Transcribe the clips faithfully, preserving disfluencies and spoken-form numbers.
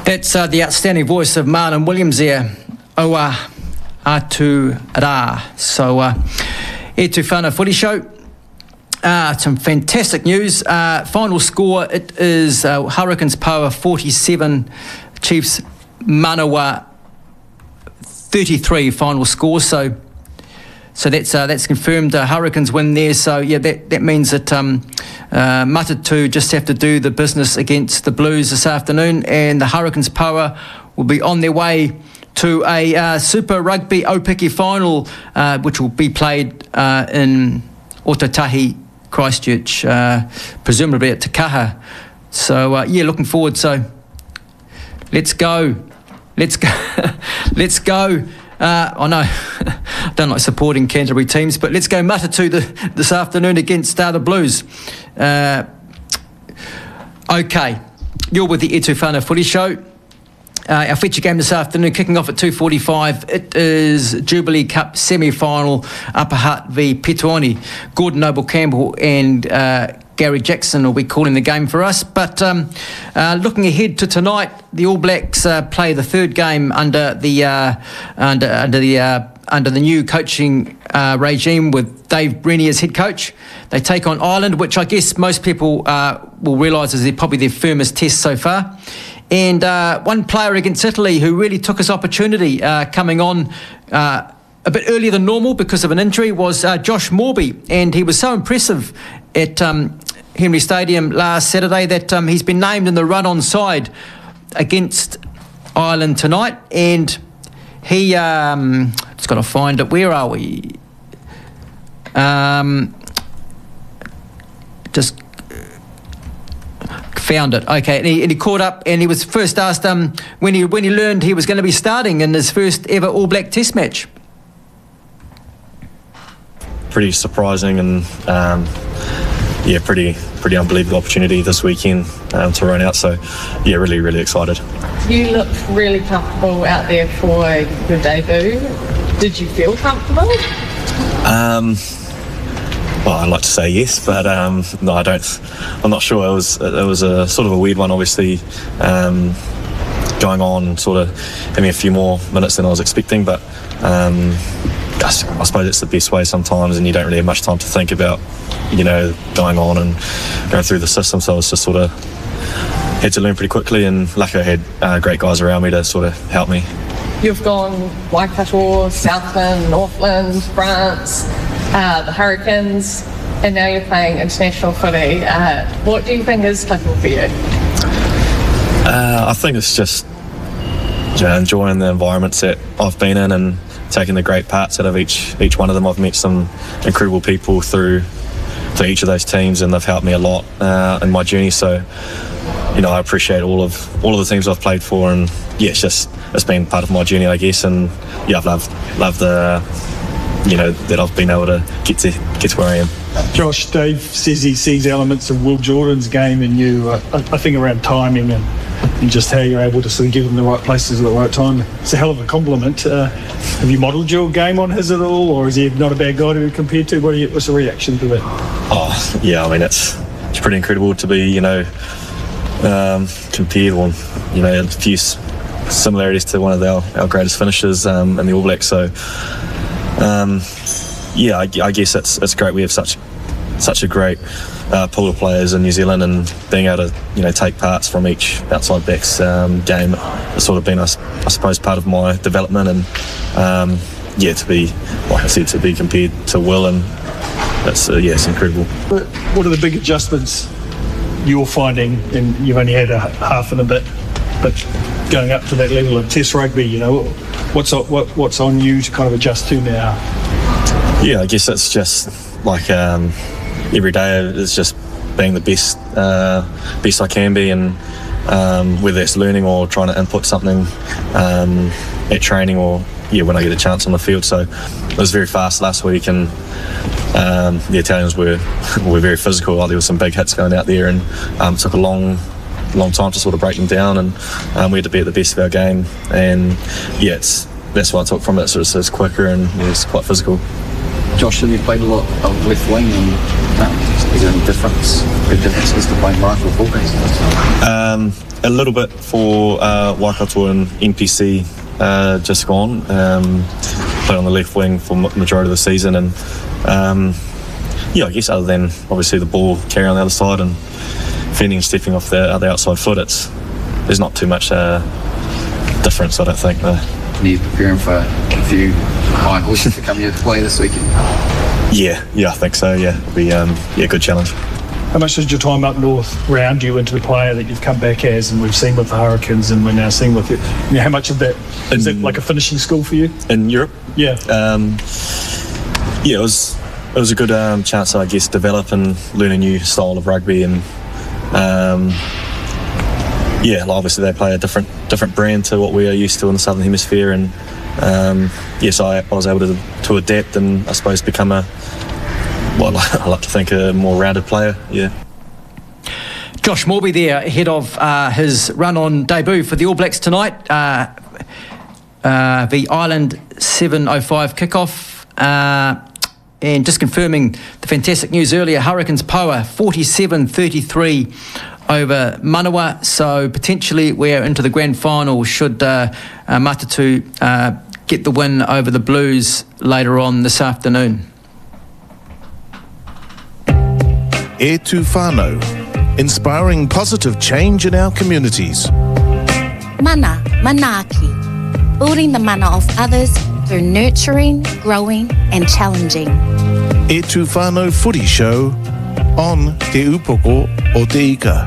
That's uh, the outstanding voice of Marlon Williams there. Oa atu rā. So, uh, e tu whānau footy show. Uh, some fantastic news. Uh, final score, it is uh, Hurricanes power forty-seven, Chiefs Manawa thirty-three final score. So so that's uh, that's confirmed. Uh, Hurricanes win there. So yeah, that, that means that um, uh, Matatu just have to do the business against the Blues this afternoon, and the Hurricanes power will be on their way to a uh, Super Rugby Opiki final, uh, which will be played uh, in Otautahi, Christchurch, uh, presumably at Te Kaha. So uh, yeah, looking forward. So let's go, let's go, let's go. Uh, I know I don't like supporting Canterbury teams, but let's go Matatu the, this afternoon against uh, the Blues. Uh, okay, you're with the E two Whānau Footy Show. Uh, our feature game this afternoon, kicking off at two forty-five. It is Jubilee Cup semi-final, Upper Hutt v Petone. Gordon Noble-Campbell and uh, Gary Jackson will be calling the game for us. But um, uh, looking ahead to tonight, the All Blacks uh, play the third game under the uh, under under the uh, under the new coaching uh, regime with Dave Brennie as head coach. They take on Ireland, which I guess most people uh, will realise is probably their firmest test so far. And uh, one player against Italy who really took his opportunity uh, coming on uh, a bit earlier than normal because of an injury was uh, Josh Morby. And he was so impressive at um, Henry Stadium last Saturday that um, he's been named in the run-on side against Ireland tonight. And he, um, just got to find it, where are we? Um, just... Found it. Okay, and he, and he caught up, and he was first asked um, when he when he learned he was going to be starting in his first ever All Black Test match. Pretty surprising, and um, yeah, pretty pretty unbelievable opportunity this weekend um, to run out. So yeah, really really excited. You looked really comfortable out there for your debut. Did you feel comfortable? Um. Well, I'd like to say yes, but um, no, I don't. I'm not sure. It was it was a sort of a weird one, obviously, um, going on, sort of having a few more minutes than I was expecting. But um, I, I suppose it's the best way sometimes, and you don't really have much time to think about, you know, going on and going through the system. So I was just sort of had to learn pretty quickly, and luckily I had uh, great guys around me to sort of help me. You've gone Waikato, Southland, Northland, France. Uh, the Hurricanes, and now you're playing international footy. Uh, what do you think is clicking for you? Uh, I think it's just, you know, enjoying the environments that I've been in and taking the great parts out of each each one of them. I've met some incredible people through through each of those teams, and they've helped me a lot uh, in my journey. So, you know, I appreciate all of all of the teams I've played for, and yeah, it's just it's been part of my journey, I guess. And yeah, I've loved loved the. you know, that I've been able to get to get to where I am. Josh, Dave says he sees elements of Will Jordan's game in you, uh, I think around timing and, and just how you're able to sort of give him the right places at the right time. It's a hell of a compliment. Uh, have you modelled your game on his at all, or is he not a bad guy to be compared to? What are you, what's the reaction to that? Oh, yeah, I mean, it's, it's pretty incredible to be, you know, um, compared on, you know, a few similarities to one of our, our greatest finishers um, in the All Blacks. So, Um, yeah, I, I guess it's it's great. We have such such a great uh, pool of players in New Zealand, and being able to, you know, take parts from each outside backs um, game has sort of been, I, I suppose, part of my development. And um, yeah, to be, like I said, to be compared to Will, and that's uh, yeah, it's incredible. What are the big adjustments you're finding? And you've only had a half and a bit, but going up to that level of Test rugby, you know, what's on, what, what's on you to kind of adjust to now? Yeah, I guess it's just like um, every day it's just being the best uh, best I can be, and um, whether it's learning or trying to input something um, at training, or yeah, when I get a chance on the field. So it was very fast last week, and um, the Italians were were very physical. Like, there were some big hits going out there, and um, it took a long long time to sort of break them down, and um, we had to be at the best of our game. And yeah, it's that's what I took from it. So it's, it's quicker, and it's quite physical. Josh, have you played a lot of left wing, and uh, is there any difference? Big differences to playing right or fullback? Um, a little bit for uh, Waikato and N P C uh, just gone. Um, played on the left wing for the majority of the season, and um, yeah, I guess other than obviously the ball carry on the other side and fending and stepping off the other outside foot, it's there's not too much uh, difference, I don't think. No. Are you preparing for a few high horses to come here to play this weekend? Yeah, yeah, I think so. Yeah, it'll be um, yeah, a good challenge. How much does your time up north round you into the player that you've come back as, and we've seen with the Hurricanes, and we're now seeing with you? You know, how much of that is in, that like a finishing school for you in Europe? Yeah, um, yeah, it was it was a good um, chance to, I guess, develop and learn a new style of rugby, and um, yeah, obviously they play a different different brand to what we are used to in the Southern Hemisphere, and um, yes, I, I was able to to adapt and I suppose become a, well, I like to think a more rounded player. Yeah. Josh Morby there, ahead of uh, his run-on debut for the All Blacks tonight. Uh, uh, the Ireland seven oh five kickoff. Uh, and just confirming the fantastic news earlier, Hurricanes power forty-seven thirty-three over Manawa. So potentially we're into the grand final should uh, uh, Matatu uh, get the win over the Blues later on this afternoon. E Tu Whānau, inspiring positive change in our communities. Mana, Manaaki, building the mana of others through nurturing, growing and challenging. E Tu Whānau Footy Show on Te Upoko o Te Ika.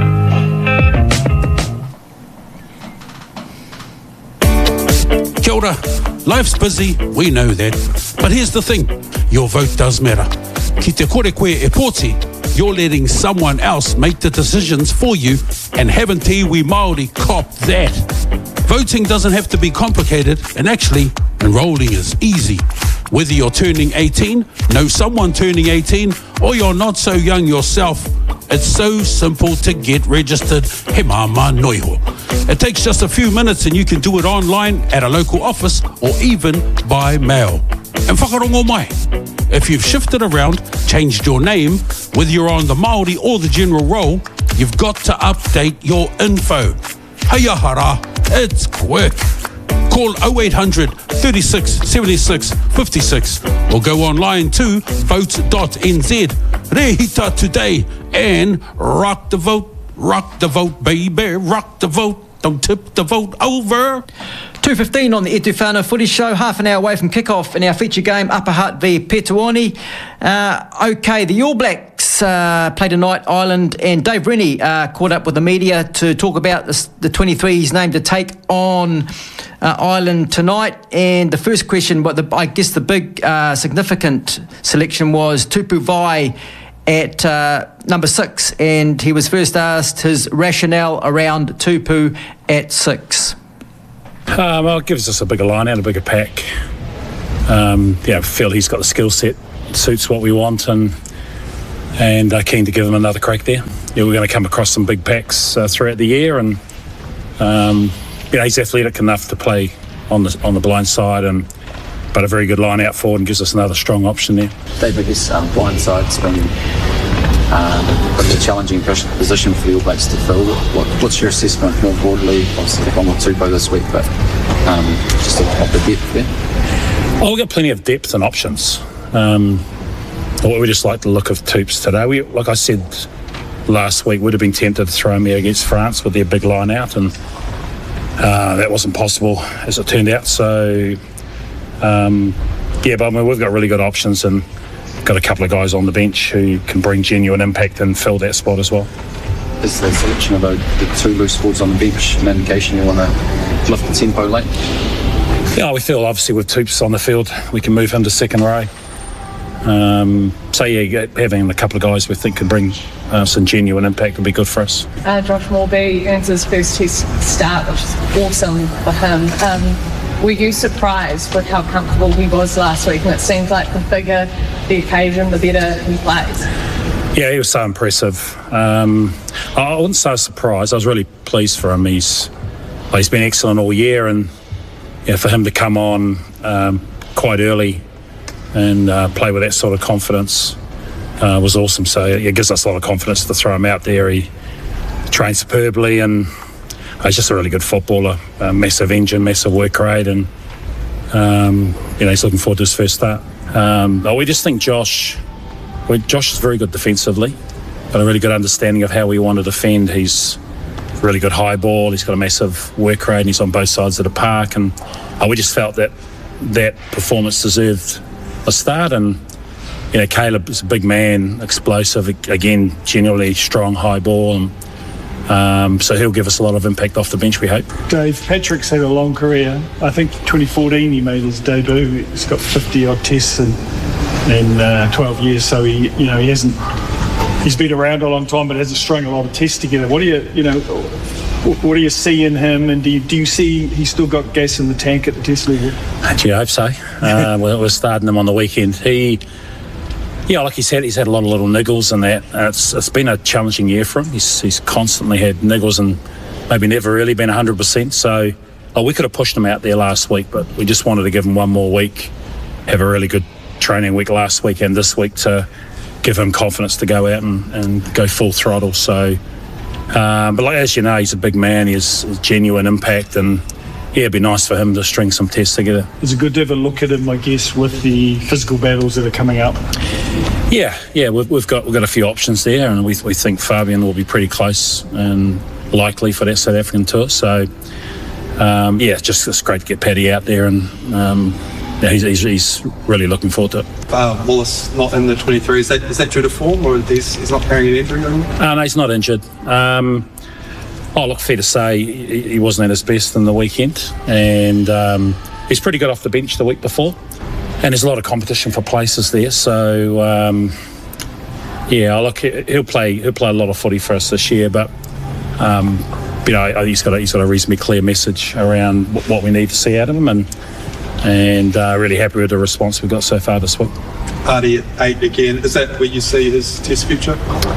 Kia ora. Life's busy, we know that. But here's the thing, your vote does matter. Ki te kore koe e pōti, you're letting someone else make the decisions for you, and haven't we Māori cop that? Voting doesn't have to be complicated, and actually, enrolling is easy. Whether you're turning eighteen, know someone turning eighteen, or you're not so young yourself, it's so simple to get registered. He mama noiho. It takes just a few minutes and you can do it online at a local office or even by mail. And whakarongo mai. If you've shifted around, changed your name, whether you're on the Māori or the general roll, you've got to update your info. Heia hara, it's quick. Call oh eight hundred, thirty-six, seventy-six, fifty-six or go online to vote dot n z. Rehita today and rock the vote, rock the vote, baby, rock the vote. Don't tip the vote over. two fifteen on the E Tu Whānau Footy Show, half an hour away from kick-off in our feature game, Upper Hutt v Petuoni. Uh, okay, the All Blacks uh, play tonight, Ireland, and Dave Rennie uh, caught up with the media to talk about this, the twenty-three he's named to take on uh, Ireland tonight. And the first question, but the, I guess the big uh, significant selection was Tupu Vai at uh, number six, and he was first asked his rationale around Tupu at six. Um, well, it gives us a bigger line out, a bigger pack. Um, yeah, I feel he's got the skill set, suits what we want, and and uh, keen to give him another crack there. Yeah, we're going to come across some big packs uh, throughout the year, and um, you know, he's athletic enough to play on the on the blind side, and but a very good line out forward and gives us another strong option there. David, this um, blind side's been uh, quite a challenging position for the All Blacks to fill. What, what's your assessment more broadly? Obviously, they've gone with Tupou this week, but um, just off the depth there. Oh, we've got plenty of depth and options. Um, we just like the look of Tupes today. We, like I said last week, would have been tempted to throw me against France with their big line out, and uh, that wasn't possible as it turned out. So. Um, yeah, but I mean, we've got really good options and got a couple of guys on the bench who can bring genuine impact and fill that spot as well. Is the selection about the two loose forwards on the bench an indication you want to lift the tempo late? Yeah, we feel obviously with Tupes on the field, we can move him to second row. Um, so yeah, having a couple of guys we think can bring uh, some genuine impact would be good for us. Uh, Josh Morby earns his first Test start, which is awesome for him. Um, Were you surprised with how comfortable he was last week? And it seems like the bigger the occasion, the better he plays. Yeah, he was so impressive. Um, I wouldn't say I was surprised. I was really pleased for him. He's he's been excellent all year, and yeah, for him to come on um, quite early and uh, play with that sort of confidence uh, was awesome. So it gives us a lot of confidence to throw him out there. He trains superbly, and he's just a really good footballer. A massive engine, massive work rate, and um, you know, he's looking forward to his first start. Um, but we just think Josh, well, Josh is very good defensively, got a really good understanding of how we want to defend. He's really good high ball. He's got a massive work rate, and he's on both sides of the park. And uh, we just felt that that performance deserved a start. And you know, Caleb is a big man, explosive, again, genuinely strong high ball, and um, so he'll give us a lot of impact off the bench, we hope. Dave, Patrick's had a long career. I think twenty fourteen he made his debut. He's got fifty odd tests in, in uh, twelve years, so he, you know, he hasn't. He's been around a long time, but hasn't strung a lot of tests together. What do you, you know, what do you see in him, and do you, do you see he's still got gas in the tank at the test level? Gee, I hope so. uh, we're, we're starting him on the weekend. He. Yeah, like he said, he's had a lot of little niggles and that. Uh, it's, it's been a challenging year for him. He's, he's constantly had niggles and maybe never really been one hundred percent. So oh, we could have pushed him out there last week, but we just wanted to give him one more week, have a really good training week last week and this week to give him confidence to go out and, and go full throttle. So, um, but like as you know, he's a big man. He has genuine impact, and yeah, it'd be nice for him to string some tests together. It's good to have a look at him, I guess, with the physical battles that are coming up. Yeah, yeah, we've, we've got we've got a few options there, and we we think Fabian will be pretty close and likely for that South African tour. So, um, yeah, it's just it's great to get Paddy out there, and um, yeah, he's, he's he's really looking forward to it. Uh, Wallace not in the twenty-three. Is that is that due to form, or is he's not carrying an injury? Uh, no, he's not injured. Um, oh, look, fair to say he, he wasn't at his best in the weekend, and um, he's pretty good off the bench the week before. And there's a lot of competition for places there, so um, yeah, look, he'll play he'll play a lot of footy for us this year. But um, you know, he's got a, he's got a reasonably clear message around what we need to see out of him, and and uh, really happy with the response we've got so far this week. Party at eight again. Is that where you see his test future?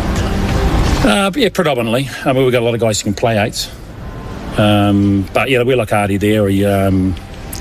Uh, yeah, predominantly. I mean, we've got a lot of guys who can play eight, um, but yeah, we're like Artie there. He. Um,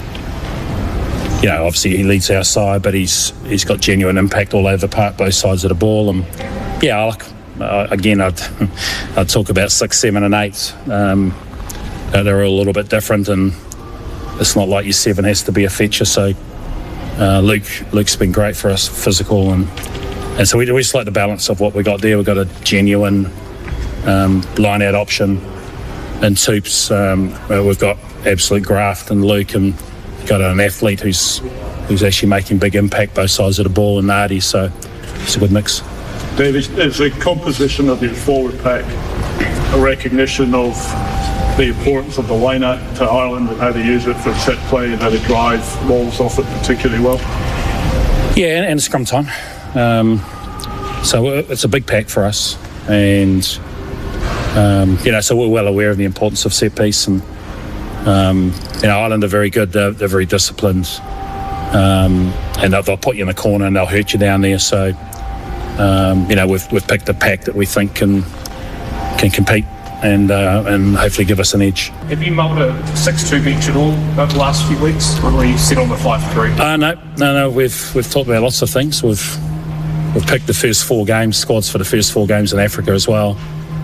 You know, obviously he leads our side, but he's he's got genuine impact all over the park, both sides of the ball. And yeah, like, uh, again, I'd I'd talk about six, seven, and eight. Um, they're all a little bit different, and it's not like your seven has to be a feature. So uh, Luke Luke's been great for us, physical, and and so we we just like the balance of what we got there. We've got a genuine um, line out option, and Toops. Um, we've got absolute graft and Luke, and got an athlete who's who's actually making big impact both sides of the ball, and Nardi, so it's a good mix. David, is the composition of your forward pack a recognition of the importance of the line-out to Ireland and how to use it for set play and how to drive balls off it particularly well? Yeah, and, and scrum time. Um, so it's a big pack for us, and um, you know, so we're well aware of the importance of set piece, and Um, you know, Ireland are very good. They're, they're very disciplined, um, and they'll, they'll put you in a corner and they'll hurt you down there. So, um, you know, we've we've picked a pack that we think can can compete and uh, and hopefully give us an edge. Have you mulled a six two bench at all over the last few weeks, or were you set on the five three? Uh, no, no, no. We've we've talked about lots of things. We've we've picked the first four games, squads for the first four games in Africa as well.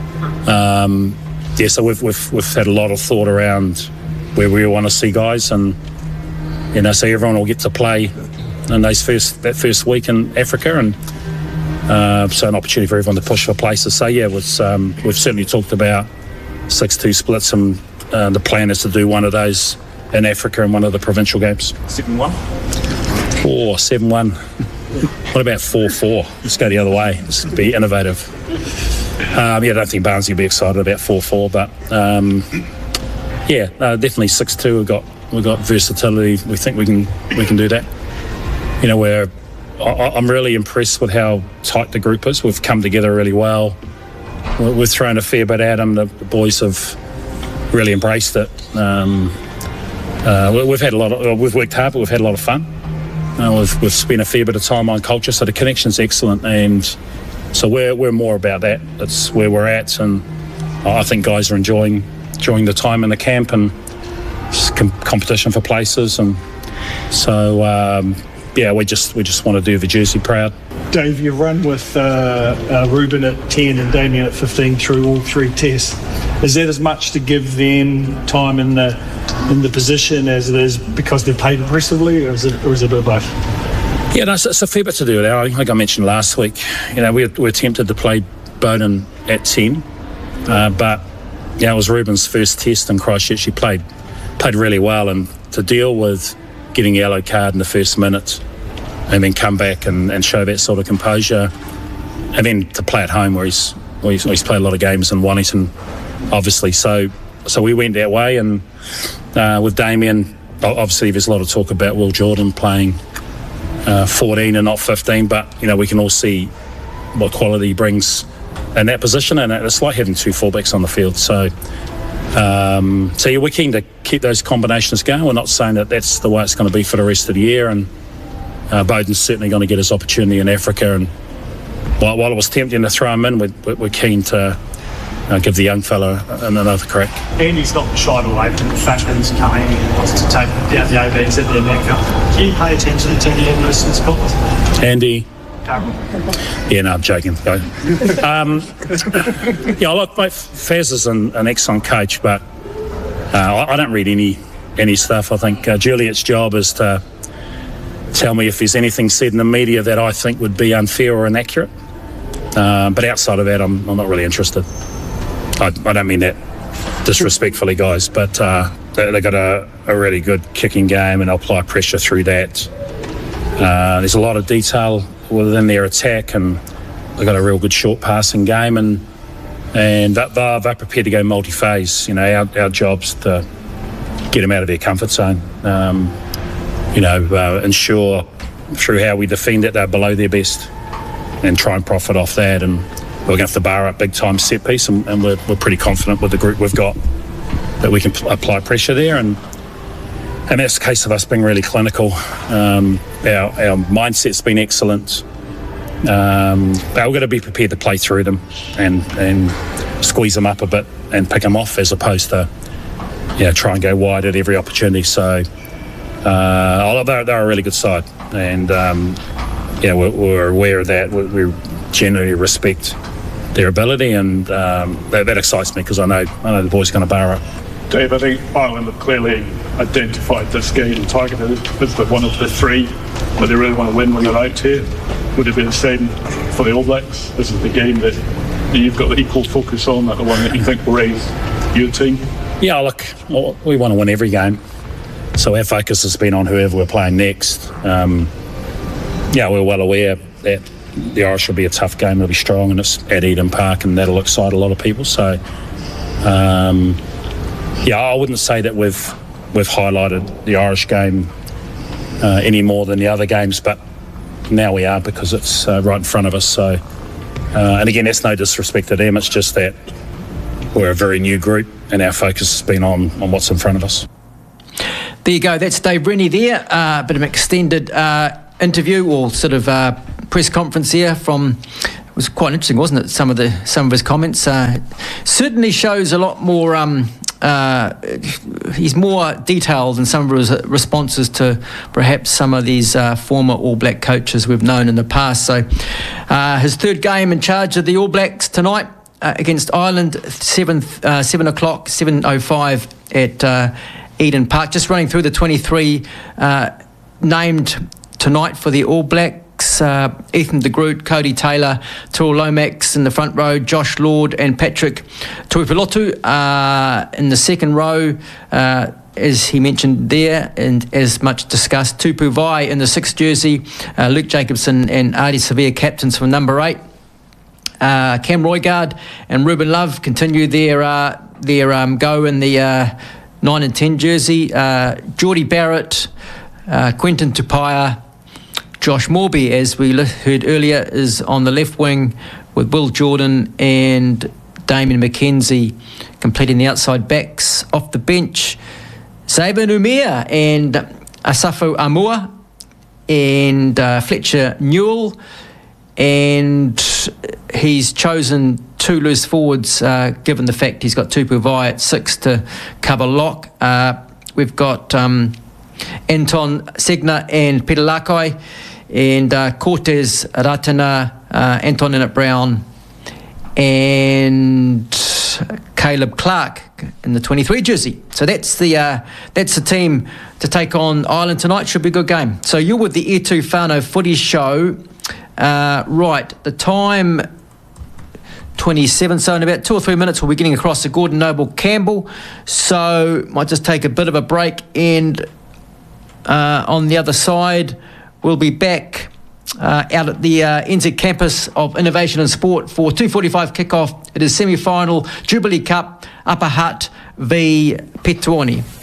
Um, yeah, so we've we've we've had a lot of thought around where we want to see guys, and you know, so everyone will get to play in those first that first week in Africa, and uh, so an opportunity for everyone to push for places. So yeah, was, um, we've certainly talked about six two splits, and uh, the plan is to do one of those in Africa and one of the provincial games. seven one? Four, seven one. What about four four? Let's go the other way. Let's be innovative. Um, yeah, I don't think Barnsley will be excited about four four, but um, yeah, uh, definitely six two. We've got we've got versatility. We think we can we can do that. You know, we're I, I'm really impressed with how tight the group is. We've come together really well. We're, we've thrown a fair bit at them. The, the boys have really embraced it. Um, uh, we, we've had a lot of we've worked hard, but we've had a lot of fun. Uh, we've we've spent a fair bit of time on culture, so the connection's excellent, and so we're we're more about that. That's where we're at, and I think guys are enjoying. during the time in the camp, and com- competition for places, and so um, yeah, we just we just want to do the jersey proud. Dave, you've run with uh, uh, Ruben at ten and Damien at fifteen through all three tests. Is that as much to give them time in the in the position as it is because they've played aggressively, or is it, or is it a bit of both? Yeah, no, it's, it's a fair bit to do there. Like I mentioned last week, you know, we were, we were tempted to play Bowden at ten, uh, but yeah, it was Ruben's first test in Christchurch. He played played really well, and to deal with getting a yellow card in the first minute and then come back and, and show that sort of composure, and then to play at home where he's where he's, he's played a lot of games in Wellington, obviously. So so we went that way, and uh, with Damien, obviously there's a lot of talk about Will Jordan playing uh, fourteen and not fifteen, but you know we can all see what quality he brings in that position, and it's like having two fullbacks on the field. So um, so yeah, we're keen to keep those combinations going. We're not saying that that's the way it's going to be for the rest of the year, and uh, Bowden's certainly going to get his opportunity in Africa, and while, while it was tempting to throw him in, we're, we're keen to uh, give the young fella another crack. Andy's not shied away from the fact that he's coming and wants to take down the A Bs at their neck. Do you pay attention to the Emerson Scott? Andy. Yeah, no, I'm joking. um, yeah, I like mate, Faz is an, an excellent coach, but uh, I, I don't read any any stuff. I think uh, Juliet's job is to tell me if there's anything said in the media that I think would be unfair or inaccurate. Uh, but outside of that, I'm, I'm not really interested. I, I don't mean that disrespectfully, guys, but uh, they, they've got a, a really good kicking game, and they'll apply pressure through that. Uh, there's a lot of detail within their attack, and they've got a real good short passing game, and and they're, they're prepared to go multi-phase. You know, our, our job's to get them out of their comfort zone. Um, you know, uh, ensure through how we defend it they're below their best, and try and profit off that. And we're going to have to bar up big time set piece, and, and we're, we're pretty confident with the group we've got that we can pl- apply pressure there. And And that's the case of us being really clinical. Um, our, our mindset's been excellent. Um, but we're going to be prepared to play through them and, and squeeze them up a bit and pick them off, as opposed to, you know, try and go wide at every opportunity. So uh, they're, they're a really good side, and um, yeah, we're, we're aware of that. We, we generally respect their ability, and um, that, that excites me because I know I know the boys are going to bar up. Dave, I think Ireland have clearly identified this game and targeted it as the one of the three where they really want to win when they're out here. Would it be the same for the All Blacks? This is the game that you've got the equal focus on, that the one that you think will raise your team? Yeah, look, we want to win every game, so our focus has been on whoever we're playing next. Um, yeah, we're well aware that the Irish will be a tough game, it'll be strong, and it's at Eden Park, and that'll excite a lot of people. So um, yeah, I wouldn't say that we've we've highlighted the Irish game uh, any more than the other games, but now we are, because it's uh, right in front of us. So, uh, and again, that's no disrespect to them. It's just that we're a very new group, and our focus has been on, on what's in front of us. There you go. That's Dave Rennie there. A uh, bit of an extended uh, interview, or sort of uh, press conference here from. It was quite interesting, wasn't it? Some of the some of his comments uh, certainly shows a lot more. Um, Uh, he's more detailed in some of his responses to perhaps some of these uh, former All Black coaches we've known in the past. So uh, his third game in charge of the All Blacks tonight uh, against Ireland, seven uh, seven o'clock, seven oh five at uh, Eden Park. Just running through the twenty-three uh, named tonight for the All Blacks. Uh, Ethan de Groot, Cody Taylor, Tyrrell Lomax in the front row, Josh Lord and Patrick Tuipulotu uh, in the second row, uh, as he mentioned there, and as much discussed, Tupu Vai in the sixth jersey, uh, Luke Jacobson and Ardie Savea captains for number eight. Uh, Cam Roigard and Ruben Love continue their uh, their um, go in the uh, nine and ten jersey. Uh, Geordie Barrett, uh, Quentin Tupaia, Josh Morby, as we heard earlier, is on the left wing with Will Jordan and Damien McKenzie completing the outside backs. Off the bench, Xavier Numia and Asafo Amua and uh, Fletcher Newell, and he's chosen two loose forwards uh, given the fact he's got Tupu Vai at six to cover lock. Uh, we've got... Um, Anton Segner and Peter Lakai, and uh, Cortez Ratana, uh, Anton Ennett-Brown, and Caleb Clark in the twenty-three jersey. So that's the uh, that's the team to take on Ireland tonight. Should be a good game. So you're with the E two Whānau Footy Show. Uh, right, the time twenty-seven, so in about two or three minutes we'll be getting across to Gordon Noble Campbell. So might just take a bit of a break, and uh, on the other side we'll be back uh, out at the uh, N Z campus of Innovation and Sport for two forty-five kickoff. It is semi-final Jubilee Cup, Upper Hutt v Petuoni.